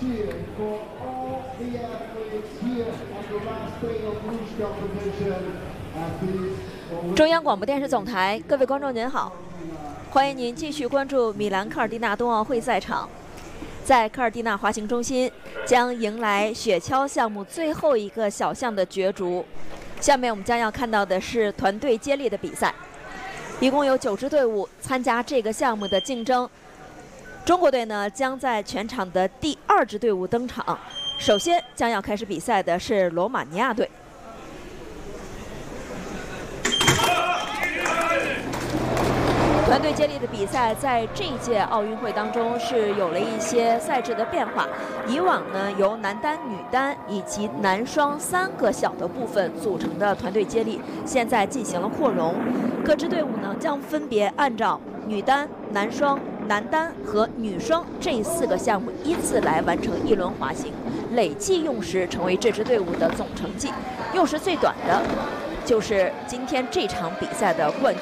中央广播电视总台，各位观众您好，欢迎您继续关注米兰科尔蒂纳冬奥会赛场。在科尔蒂纳滑行中心将迎来雪橇项目最后一个小项的角逐。下面我们将要看到的是团队接力的比赛，一共有9支队伍参加这个项目的竞争。中国队呢将在全场的第2支队伍登场。首先将要开始比赛的是罗马尼亚队。团队接力的比赛在这一届奥运会当中是有了一些赛制的变化。以往呢，由男单、女单以及男双3个小的部分组成的团队接力，现在进行了扩容。各支队伍呢将分别按照女单、男双、男单和女双这4个项目依次来完成1轮滑行，累计用时成为这支队伍的总成绩。用时最短的就是今天这场比赛的冠军。